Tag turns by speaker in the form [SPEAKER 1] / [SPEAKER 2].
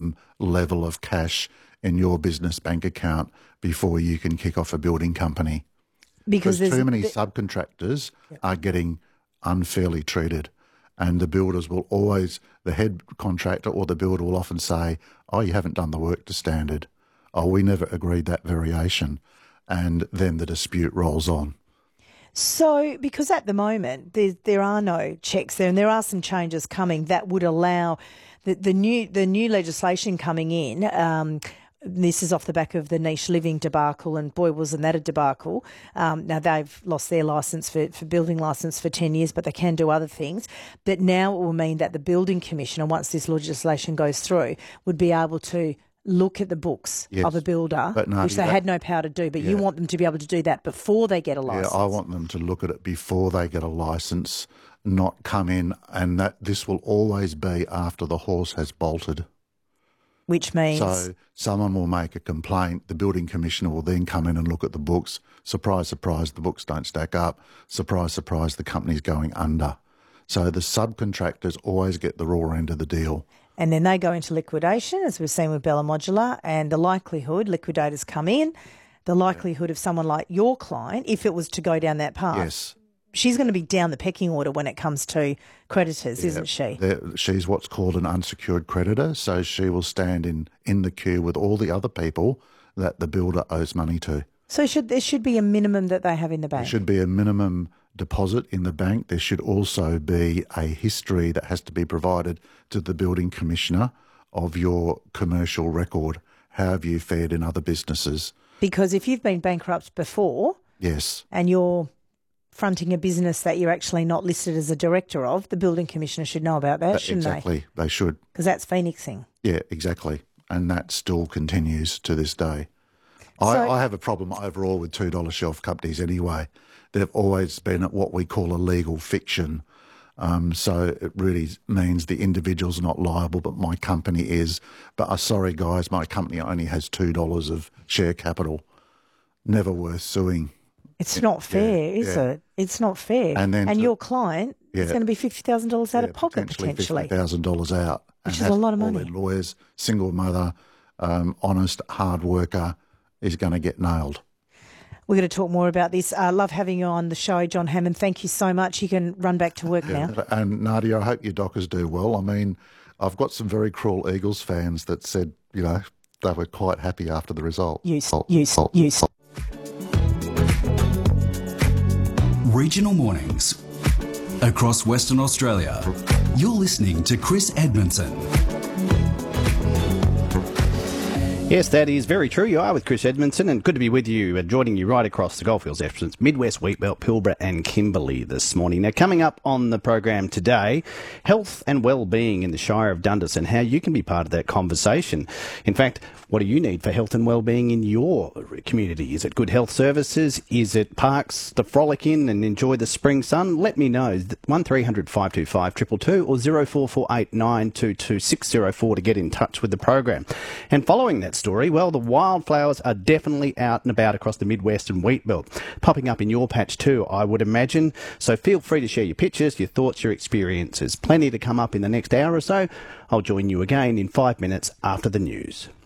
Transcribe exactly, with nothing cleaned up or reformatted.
[SPEAKER 1] minimum level of cash in your business bank account before you can kick off a building company.
[SPEAKER 2] Because,
[SPEAKER 1] Because too many
[SPEAKER 2] th-
[SPEAKER 1] subcontractors
[SPEAKER 2] Yep.
[SPEAKER 1] are getting unfairly treated. And the builders will always, the head contractor or the builder will often say, oh, you haven't done the work to standard. Oh, we never agreed that variation. And then the dispute rolls on.
[SPEAKER 2] So, because at the moment there there are no checks there, and there are some changes coming that would allow the, the new the new legislation coming in. Um, this is off the back of the niche living debacle, and boy, wasn't that a debacle. Um, now they've lost their licence for, for building licence for ten years, but they can do other things. But now it will mean that the building commissioner, once this legislation goes through, would be able to look at the books
[SPEAKER 1] Yes,
[SPEAKER 2] of a builder,
[SPEAKER 1] but no,
[SPEAKER 2] which they
[SPEAKER 1] that-
[SPEAKER 2] had no power to do. But you
[SPEAKER 1] Yeah.
[SPEAKER 2] want them to be able to do that before they get a licence.
[SPEAKER 1] Yeah, I want them to look at it before they get a licence, not come in, and that this will always be after the horse has bolted.
[SPEAKER 2] Which means
[SPEAKER 1] So someone will make a complaint, the building commissioner will then come in and look at the books. Surprise, surprise, the books don't stack up. Surprise, surprise, the company's going under. So the subcontractors always get the raw end of the deal.
[SPEAKER 2] and then they go into liquidation, as we've seen with Bella Modular, and the likelihood, liquidators come in, the likelihood of someone like your client, if it was to go down that path,
[SPEAKER 1] Yes.
[SPEAKER 2] she's going to be down the pecking order when it comes to creditors, isn't she?
[SPEAKER 1] There- She's what's called an unsecured creditor, so she will stand in, in the queue with all the other people that the builder owes money to.
[SPEAKER 2] So should there should be a minimum that they have in the
[SPEAKER 1] There
[SPEAKER 2] bank?
[SPEAKER 1] should be a minimum deposit in the bank. There should also be a history that has to be provided to the building commissioner of your commercial record. How have you fared in other businesses?
[SPEAKER 2] Because if you've been bankrupt before
[SPEAKER 1] Yes.
[SPEAKER 2] and you're fronting a business that you're actually not listed as a director of, the building commissioner should know about that,
[SPEAKER 1] That-
[SPEAKER 2] shouldn't
[SPEAKER 1] exactly. They should.
[SPEAKER 2] they? Because that's phoenixing.
[SPEAKER 1] Yeah, exactly. And that still continues to this day.
[SPEAKER 2] So-
[SPEAKER 1] I, I have a problem overall with two dollar shelf companies anyway. They've always been at what we call a legal fiction. Um, so it really means the individual's not liable, but my company is. But uh, sorry, guys, my company only has two dollars of share capital. Never worth suing.
[SPEAKER 2] It's not fair, is
[SPEAKER 1] yeah.
[SPEAKER 2] it? It's not fair.
[SPEAKER 1] And then to-
[SPEAKER 2] your client is
[SPEAKER 1] Yeah.
[SPEAKER 2] going to be fifty thousand dollars out
[SPEAKER 1] Yeah,
[SPEAKER 2] of pocket potentially.
[SPEAKER 1] fifty thousand dollars out. and
[SPEAKER 2] Which is a
[SPEAKER 1] has
[SPEAKER 2] lot of
[SPEAKER 1] all
[SPEAKER 2] money.
[SPEAKER 1] their lawyers, single mother, um, honest, hard worker is going to get nailed.
[SPEAKER 2] We're going to talk more about this. I uh, love having you on the show, John Hammond. Thank you so much. You can run back to work now.
[SPEAKER 1] And Nadia, I hope your dockers do well. I mean, I've got some very cruel Eagles fans that said, you know, they were quite happy after the result.
[SPEAKER 2] Use,
[SPEAKER 1] Oh,
[SPEAKER 2] use,
[SPEAKER 1] oh,
[SPEAKER 2] use.
[SPEAKER 1] oh.
[SPEAKER 3] Regional mornings across Western Australia. You're listening to Chris Edmondson.
[SPEAKER 4] Yes, that is very true. You are with Chris Edmondson, and good to be with you, uh, joining you right across the Goldfields, Essendon, Midwest, Wheatbelt, Pilbara and Kimberley this morning. Now, coming up on the program today, health and well-being in the Shire of Dundas and how you can be part of that conversation. In fact, what do you need for health and well-being in your community? Is it good health services? Is it parks to frolic in and enjoy the spring sun? Let me know. one three hundred five two five two two two or zero four four eight nine two two six zero four to get in touch with the program. And following that story, well, the wildflowers are definitely out and about across the Midwest and Wheatbelt, popping up in your patch too, I would imagine. So feel free to share your pictures, your thoughts, your experiences. Plenty to come up in the next hour or so. I'll join you again in five minutes after the news.